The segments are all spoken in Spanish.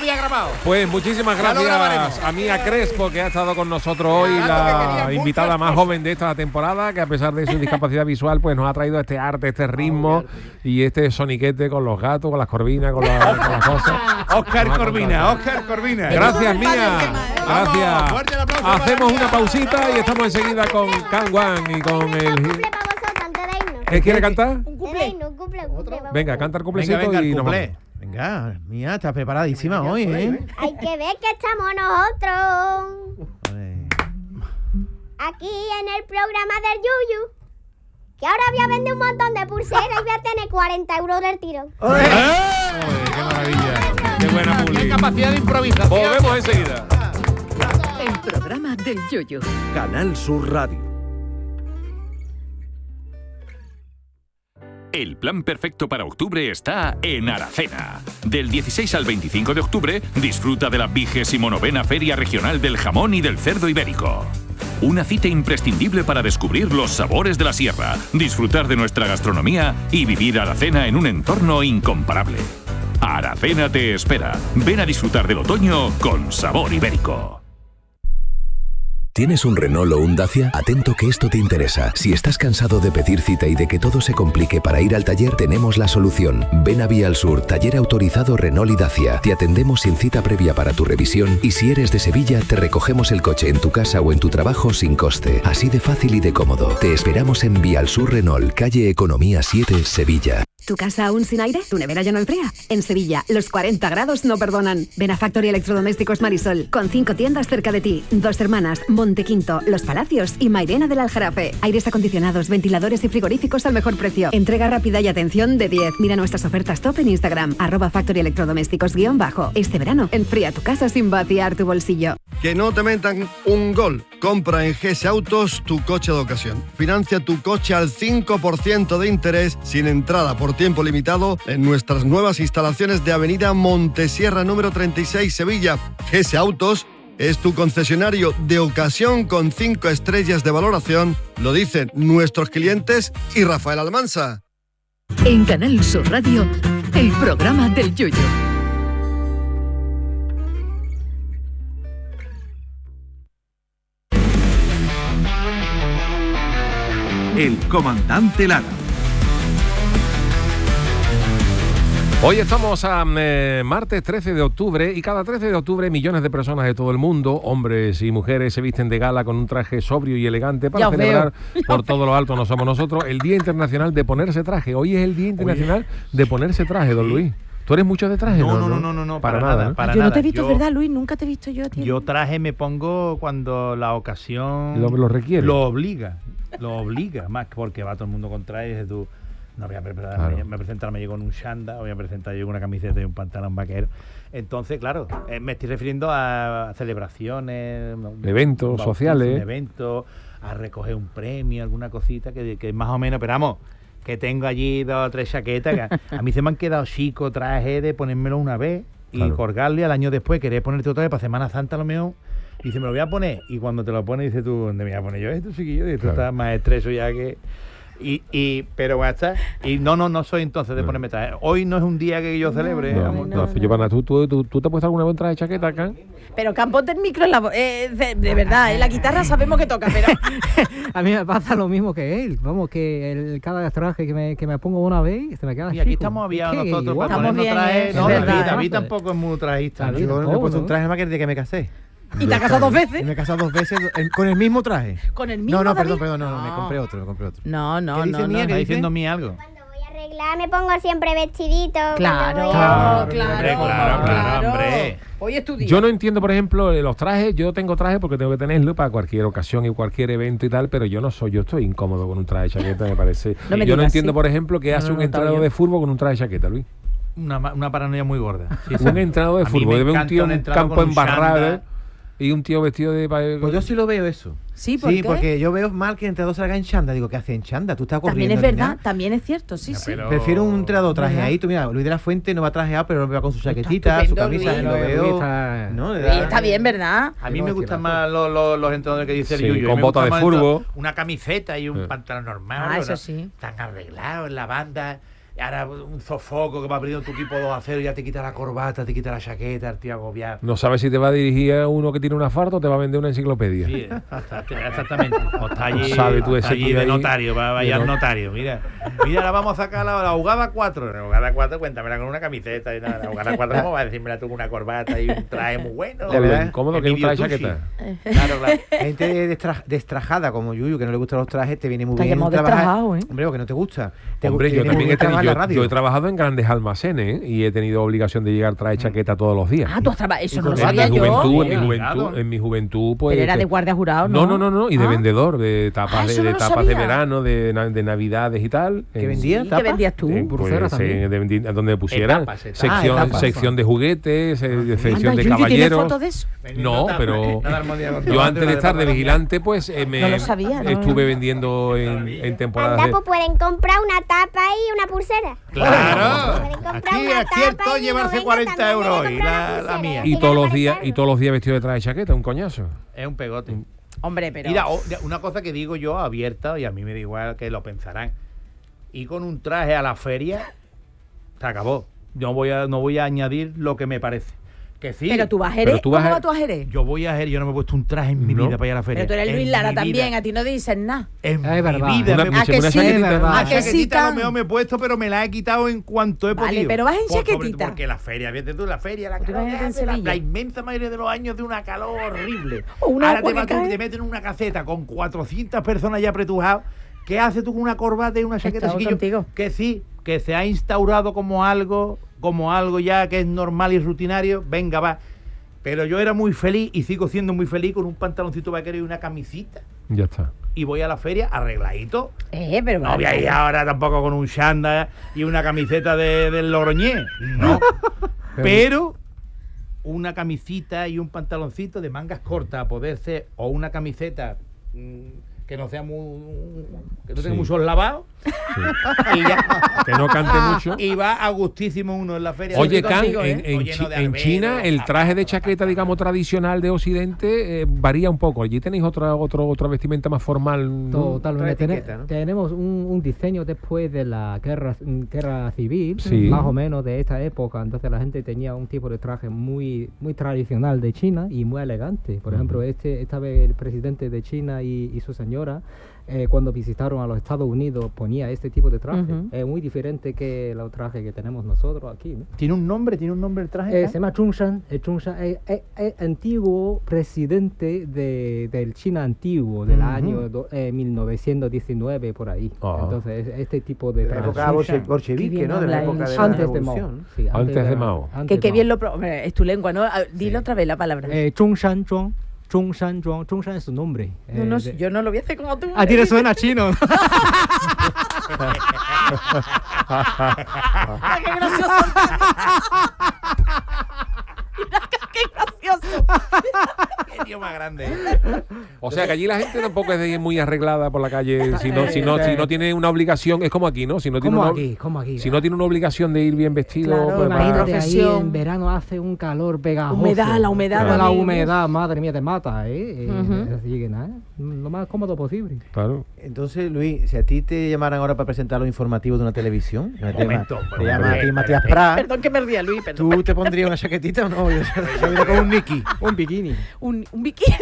había grabado. Pues muchísimas gracias a Mía Crespo, que ha estado con nosotros hoy, la invitada más joven de esta temporada, que a pesar de su discapacidad visual, pues nos ha traído este arte, este ritmo y este soniquete con los gatos, con las corvinas, con las cosas. Oscar Corvina. Gracias, Mía. Gracias. Hacemos una pausita y estamos enseguida con Can Wan y con el... ¿Qué quiere cantar? Un cumple. Venga, canta el cuplecito y nos vamos. Venga, Mía, estás preparadísima hoy, ¿eh? Hay que ver que estamos nosotros aquí en el programa del Yuyu, que ahora voy a vender un montón de pulseras y voy a tener 40 euros del tiro. ¡Qué maravilla! ¡Qué buena publi! ¡Qué capacidad de improvisación! Volvemos enseguida. El programa del Yuyu. Canal Sur Radio. El plan perfecto para octubre está en Aracena. Del 16 al 25 de octubre, disfruta de la 29ª Feria Regional del Jamón y del Cerdo Ibérico. Una cita imprescindible para descubrir los sabores de la sierra, disfrutar de nuestra gastronomía y vivir Aracena en un entorno incomparable. Aracena te espera. Ven a disfrutar del otoño con sabor ibérico. ¿Tienes un Renault o un Dacia? Atento que esto te interesa. Si estás cansado de pedir cita y de que todo se complique para ir al taller, tenemos la solución. Ven a Vía al Sur, taller autorizado Renault y Dacia. Te atendemos sin cita previa para tu revisión y si eres de Sevilla, te recogemos el coche en tu casa o en tu trabajo sin coste. Así de fácil y de cómodo. Te esperamos en Vía al Sur Renault, calle Economía 7, Sevilla. ¿Tu casa aún sin aire? ¿Tu nevera ya no enfría? En Sevilla, los 40 grados no perdonan. Ven a Factory Electrodomésticos Marisol, con 5 tiendas cerca de ti. Dos Hermanas, Montequinto, Los Palacios y Mairena del Aljarafe. Aires acondicionados, ventiladores y frigoríficos al mejor precio. Entrega rápida y atención de 10. Mira nuestras ofertas top en Instagram, @Factory Electrodomésticos _. Este verano, enfría tu casa sin vaciar tu bolsillo. Que no te metan un gol. Compra en GS Autos tu coche de ocasión. Financia tu coche al 5% de interés sin entrada por tiempo limitado en nuestras nuevas instalaciones de Avenida Montesierra número 36, Sevilla. GS Autos es tu concesionario de ocasión con 5 estrellas de valoración. Lo dicen nuestros clientes y Rafael Almansa. En Canal Sur Radio, el programa del Yuyu. El comandante Lara. Hoy estamos a martes 13 de octubre y cada 13 de octubre millones de personas de todo el mundo, hombres y mujeres, se visten de gala con un traje sobrio y elegante para celebrar por todo lo alto, no somos nosotros, el Día Internacional de Ponerse Traje. Hoy es el Día Internacional de Ponerse Traje, don Luis. ¿Tú eres mucho de traje? No, para nada. ¿No? Para yo nada. No te he visto, ¿verdad, Luis? Nunca te he visto yo, tío. Yo traje me pongo cuando la ocasión lo requiere. Lo obliga, más porque va todo el mundo con traje y dices tú, no voy a presentarme yo con un chándal, voy a presentarme yo con una camiseta y un pantalón vaquero. Entonces, claro, me estoy refiriendo a celebraciones, eventos sociales, a recoger un premio, alguna cosita que más o menos, pero vamos, que tengo allí 2 o 3 chaquetas. Que a mí se me han quedado chico traje de ponérmelo una vez y colgarle al año después, querer ponerte otra vez para Semana Santa a lo mejor. Y dice, me lo voy a poner. Y cuando te lo pones, dices tú, ¿dónde me voy a poner yo esto, chiquillo? Y tú estás más estreso ya que... pero bueno, está. Y no soy entonces de ponerme traje. Hoy no es un día que yo celebre. ¿Tú te has puesto alguna vez traje de chaqueta acá? Pero Campo del micro, de verdad, la guitarra sabemos que toca, pero... A mí me pasa lo mismo que él. Vamos, que cada traje que me pongo una vez se me queda chico. Y aquí estamos aviados nosotros para ponernos trajes. No, David tampoco es muy trajista. Yo me he puesto un traje más que el día que me casé. ¿Y te has casado 2 veces? Y me he casado 2 veces con el mismo traje. ¿Con el mismo? No, perdón, me compré otro. No. ¿Está diciendo mí algo? Cuando voy a arreglar me pongo siempre vestidito. Claro. Hombre. Hoy es tu día. Yo no entiendo, por ejemplo, los trajes. Yo tengo trajes porque tengo que tenerlo para cualquier ocasión y cualquier evento y tal, pero yo estoy incómodo con un traje de chaqueta, me parece. Yo no entiendo, por ejemplo, qué hace un entrenador de fútbol con un traje de chaqueta, Luis. Una paranoia muy gorda. Un entrenador de fútbol, debe un tío en un campo embarrado y un tío vestido de... Pues yo sí lo veo eso. Sí, ¿por qué? Porque yo veo mal que el entrenador salga en chándal. Digo, ¿qué hace en chándal? Tú estás corriendo. También es verdad, también es cierto, sí. Prefiero un entrenador trajeadito. Mira, Luis de la Fuente no va trajeado, pero va con su chaquetita, su camisa, Luis. lo veo. Está bien, ¿verdad? A mí me gustan más los entrenadores que dice el Yuyu. Con botas de fútbol. Una camiseta y un pantalón normal. Eso sí. Están arreglados en la banda. Y ahora un sofoco que va perdiendo tu equipo 2-0, ya te quita la corbata, te quita la chaqueta, el tío agobiado. No sabes si te va a dirigir a uno que tiene una farta o te va a vender una enciclopedia. Sí, exactamente. O está allí, ¿Sabe tú está ese allí tío de ahí? notario, vaya al notario. Mira, ahora vamos a sacar la jugada 4. La jugada 4, cuéntamela con una camiseta y nada. La jugada 4, ¿cómo vas a decírmela tú con una corbata y un traje muy bueno? Con lo incómodo que es un traje chaqueta. Claro. Gente destrajada como Yuyu, que no le gustan los trajes, te viene muy bien hemos trabajar. destrajado, ¿eh? Hombre, o que no te gusta. Hombre, yo también he tenido, la radio. yo he trabajado en grandes almacenes y he tenido obligación de llegar traje chaqueta todos los días. Ah, tú has trabajado. Eso no lo En sabía mi yo. juventud, en mi juventud, pues. Pero era de guardia jurado, ¿no? No, y de vendedor, de tapas, eso no lo tapas de sabía. verano, de navidades y tal. ¿Qué vendía? ¿Qué vendías tú? Pues, donde pusieran Etapas. sección de juguetes, sección Anda, de Yuyu, ¿tienes caballeros. fotos de eso? No, pero yo antes de estar de vigilante, pues No lo sabía, ¿no? estuve vendiendo en temporadas Anda, de... pues pueden comprar una tapa y una pulsera. Claro. Pueden comprar Aquí una acierto tapa y llevarse venga, 40 también euros pueden y comprar una la pulsera. mía. Y todos los días vestido de traje chaqueta, un coñazo. Es un pegote. Hombre, pero... Mira, una cosa que digo yo abierta, y a mí me da igual que lo pensarán. Y con un traje a la feria, se acabó. Yo no voy a añadir lo que me parece. Que sí. Pero tú vas a Jerez. Pero tú ¿Cómo vas a- vas tú a Jerez? Yo voy a Jerez, yo no me he puesto un traje en mi No. vida para ir a la feria. Pero tú eres En Luis Lara mi también, vida. a ti no dicen nada. En Es verdad. mi vida. Una- me- ¿A que una sí? chaquetita. verdad. ¿A La que sí, chaquetita a lo Can? mejor me he puesto, pero me la he quitado en cuanto he Vale, podido. pero vas en Sobre- chaquetita. Porque la feria, fíjate tú, la feria, la Tú calor, imagínate en hace la Sevilla. inmensa mayoría de los años de una calor horrible. O una Ahora agua te que vas tú cae. y te meten en una caseta con 400 personas ya apretujadas. ¿Qué haces tú con una corbata y una chaqueta, Estaba chiquillo? contigo. Que sí, que se ha instaurado como algo ya que es normal y rutinario. Venga, va. Pero yo era muy feliz y sigo siendo muy feliz con un pantaloncito vaquero y una camisita. Ya está. Y voy a la feria arregladito. Pero No voy a ir ahora tampoco con un chándal y una camiseta del Logroñé. No. Pero una camisita y un pantaloncito de mangas cortas a poder ser, o una camiseta que no sea que no tenga Sí. muchos lavados. Y ya. Que no cante mucho. Y va a gustísimo uno en la feria. Oye, Estoy Can, contigo, ¿eh? en Lleno de en arberos, China el traje de zapatos, chaqueta, digamos, tradicional de Occidente varía un poco. Allí tenéis otra vestimenta más formal, ¿no? Totalmente. Otra etiqueta, ¿no? Tenemos un diseño después de la guerra civil, Sí. más o menos de esta época. Entonces la gente tenía un tipo de traje muy tradicional de China y muy elegante. Por ejemplo, esta vez el presidente de China y su señora, cuando visitaron a los Estados Unidos, ponía este tipo de traje. Ujú. Es muy diferente que los trajes que tenemos nosotros aquí, ¿no? ¿Tiene un nombre el traje? Se llama Zhongshan. Zhongshan es antiguo presidente del China antiguo, del año 1919, por ahí. Ah. Entonces, este tipo de De la traje. época Qué bolchevique, bien ¿no? De la habla época él. de la Antes de Mao. revolución. Sí, Antes de Mao. antes Que de bien Mao. hombre, es tu lengua, ¿no? Dilo otra vez la palabra. Zhongshan Zhuang. Zhongshan Zhuang. Zhongshan es su nombre. No, yo no lo voy a hacer como tú. A ti le suena chino. Ah, ¡Qué gracioso! Mira, ¡qué gracioso! Qué tío más grande. O sea que allí la gente tampoco es de ir muy arreglada por la calle, si no tiene una obligación, es como aquí, ¿no? Si no tiene Como aquí. si no tiene una obligación de ir bien vestido, Claro, pues va- Imagínate ahí profesión. en verano hace un calor pegajoso. La humedad. La amigo. humedad, madre mía, te mata, ¿eh? Ujú. Así que nada, lo más cómodo posible. Claro. Entonces, Luis, si a ti te llamaran ahora para presentar los informativos de una televisión, Momento, te llama a ti Matías espérate. Prat, Perdón que me ría, Luis, perdón. ¿tú te pondrías una chaquetita o no? Yo mira con un Nicky. Un bikini. Un bikini.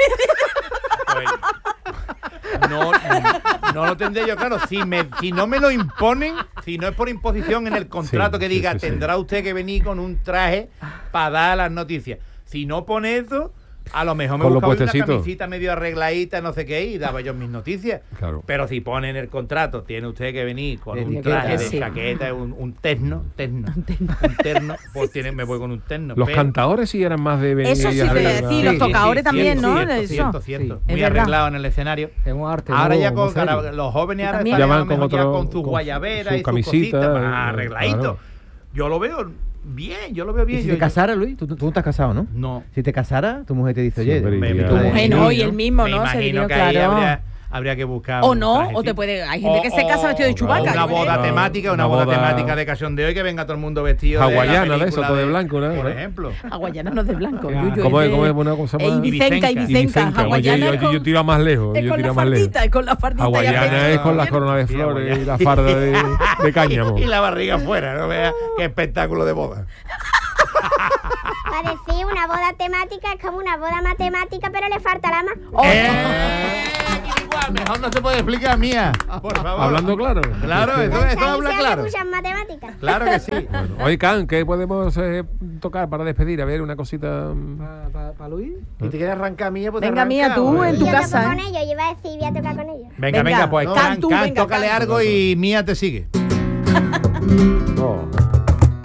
No lo tendré yo claro. Si no me lo imponen, si no es por imposición en el contrato Sí, que sí, diga, sí, sí. tendrá usted que venir con un traje para dar las noticias. Si no pone eso, a lo mejor me Con los buscaba una puestecitos. camisita medio arregladita, no sé qué, y daba yo mis noticias. Claro. Pero si pone en el contrato, tiene usted que venir con De un etiqueta, traje de sí. chaqueta, un terno, pues me voy con un terno. Los pero- cantadores sí eran más de venir Eso sí te arreglados. decía, los tocadores también, ¿no? Cierto, Eso. cierto. Sí. Muy Es verdad. arreglado en el escenario. Es un arte. Ahora nuevo, ya muy serio. los jóvenes ahora También. están Ya a van lo mejor con ya otro- con sus con guayaberas su y sus camisita, cositas más arregladitos. claro. Yo lo veo bien, yo lo veo bien. ¿Y si Yo- te casaras, Luis? ¿Tú no estás casado, no? No. Si te casaras, tu mujer te dice, Sí, oye, hombre, Me- ya. Tu mujer no, y ¿no? el mismo, Me ¿no? Se imagino vino, que ahí claro. habría que buscar. O un no, trajecito. o te puede. Hay gente que se casa vestido de Chewbacca. Una boda Claro. temática, una boda temática de cachondeo y que venga todo el mundo vestido Hawaiana, de la de eso, película todo de blanco, ¿no? Por ejemplo. Hawaiana no es de blanco. Claro. Yuyu, ¿Cómo es de- una cosa más? Ibicenca. Ibicenca. Oye, Hawaiana yo tiro a más lejos. es Yo con tiro la a más lejos. fardita, es con la fardita. ya Hawaiana pensado. es con las coronas de Sí, flores y hawaiana. la farda de cáñamo. Y la barriga fuera, no veas qué espectáculo de boda. Para decir una boda temática es como una boda matemática, pero le falta la más. Igual, mejor no se puede explicar, Mía. Por favor. Hablando claro. Claro, esto Ahí habla se claro. muchas matemáticas. Claro que sí. Bueno, oye, Can, ¿qué podemos tocar para despedir? A ver, una cosita. ¿Para Luis? Si te quieres arrancar Mía, pues te Venga, Mía, arranca, tú hombre. en tu Yo casa. toco con ellos, yo iba a decir, voy a tocar con ellos. Venga, Venga, pues Can, tú, Can, venga, tócale Can. algo y Mía te sigue. No.